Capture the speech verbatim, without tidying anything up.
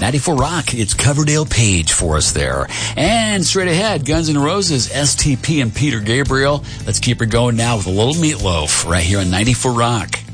ninety-four Rock. It's Coverdale Page for us there. And straight ahead, Guns N' Roses, S T P, and Peter Gabriel. Let's keep her going now with a little Meatloaf right here on ninety-four Rock.